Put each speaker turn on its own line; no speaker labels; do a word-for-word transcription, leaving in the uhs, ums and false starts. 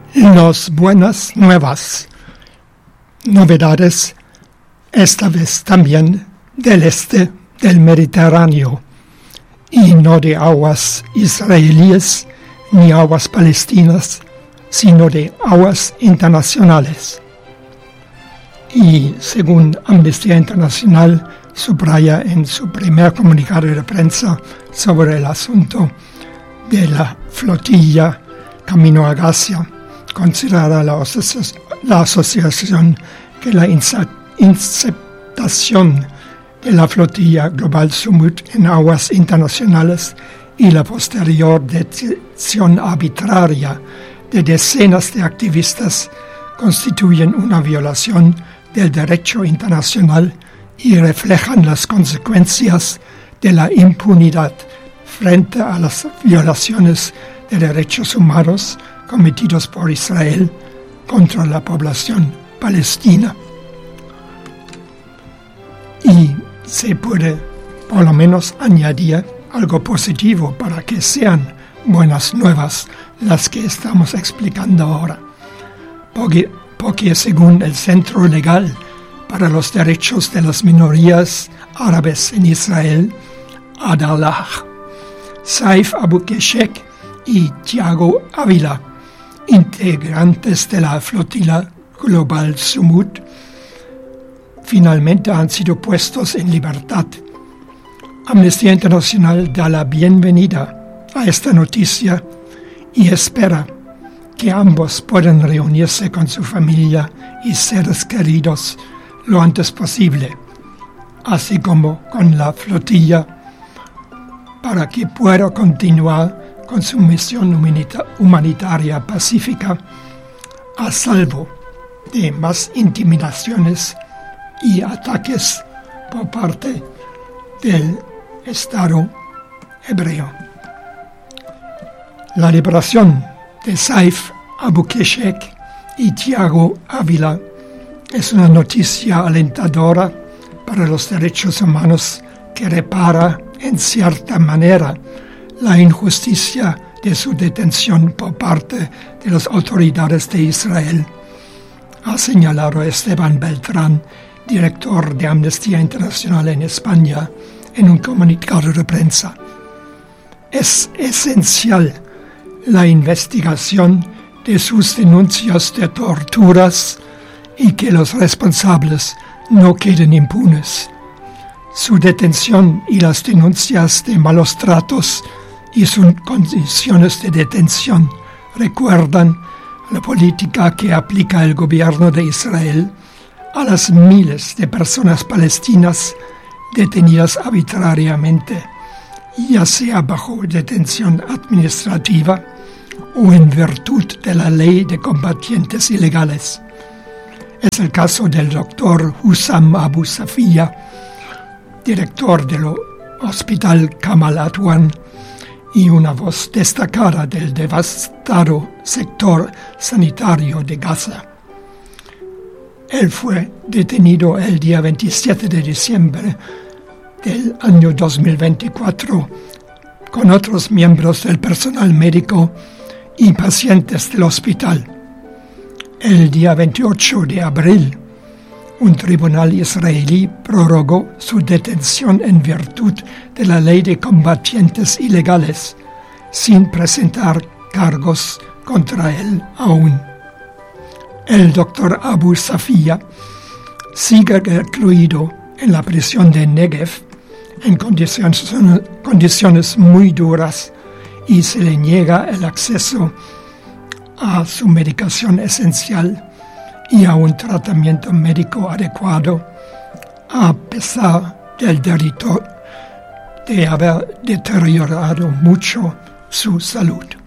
Los buenas nuevas, novedades, esta vez también del este del Mediterráneo, y no de aguas israelíes ni aguas palestinas, sino de aguas internacionales. Y según Amnistía Internacional, subraya en su primer comunicado de prensa sobre el asunto de la flotilla Camino a Gaza, considerada la, asoci- la asociación que la inceptación de la flotilla Global Sumut en aguas internacionales y la posterior detención arbitraria de decenas de activistas constituyen una violación del derecho internacional y reflejan las consecuencias de la impunidad frente a las violaciones de derechos humanos cometidos por Israel contra la población palestina. Y se puede por lo menos añadir algo positivo para que sean buenas nuevas las que estamos explicando ahora. Porque, porque según el Centro Legal para los Derechos de las Minorías Árabes en Israel, Adalah, Saif Abu Keshek y Tiago Ávila, integrantes de la flotilla Global Sumut, finalmente han sido puestos en libertad. Amnistía Internacional da la bienvenida a esta noticia y espera que ambos puedan reunirse con su familia y seres queridos lo antes posible, así como con la flotilla, para que pueda continuar con su misión humanita- humanitaria pacífica a salvo de más intimidaciones y ataques por parte del Estado hebreo. La liberación de Saif Abu Keshek y Tiago Ávila es una noticia alentadora para los derechos humanos que repara en cierta manera la injusticia de su detención por parte de las autoridades de Israel, ha señalado Esteban Beltrán, director de Amnistía Internacional en España, en un comunicado de prensa. Es esencial la investigación de sus denuncias de torturas y que los responsables no queden impunes. Su detención y las denuncias de malos tratos y sus condiciones de detención recuerdan la política que aplica el gobierno de Israel a las miles de personas palestinas detenidas arbitrariamente, ya sea bajo detención administrativa o en virtud de la ley de combatientes ilegales. Es el caso del doctor Hussam Abu Safiya, director del Hospital Kamal Adwan y una voz destacada del devastado sector sanitario de Gaza. Él fue detenido el día veintisiete de diciembre del año dos mil veinticuatro con otros miembros del personal médico y pacientes del hospital. El día veintiocho de abril, un tribunal israelí prorrogó su detención en virtud de la ley de combatientes ilegales, sin presentar cargos contra él aún. El doctor Abu Safiya sigue recluido en la prisión de Negev en condiciones, condiciones muy duras y se le niega el acceso a su medicación esencial y a un tratamiento médico adecuado, a pesar del delito de haber deteriorado mucho su salud.